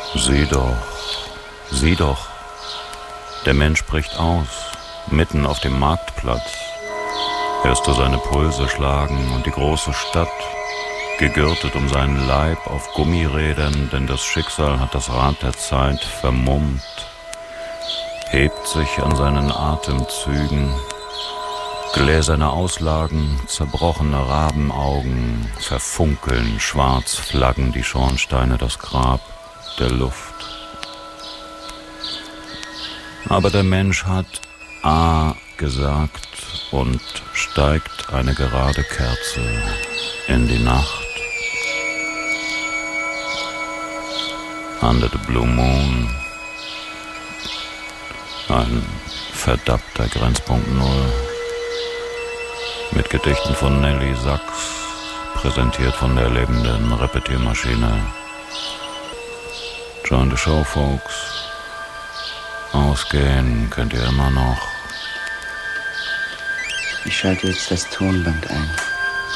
Sieh doch, der Mensch bricht aus, mitten auf dem Marktplatz. Hörst du seine Pulse schlagen und die große Stadt, gegürtet um seinen Leib auf Gummirädern, denn das Schicksal hat das Rad der Zeit vermummt, hebt sich an seinen Atemzügen. Gläserne Auslagen, zerbrochene Rabenaugen, verfunkeln, schwarz flaggen die Schornsteine das Grab der Luft. Aber der Mensch hat A gesagt und steigt eine gerade Kerze in die Nacht. Under the Blue Moon, ein verdappter Grenzpunkt Null. Mit Gedichten von Nelly Sachs, präsentiert von der lebenden Repetiermaschine. Join the show, folks. Ausgehen könnt ihr immer noch. Ich schalte jetzt das Tonband ein.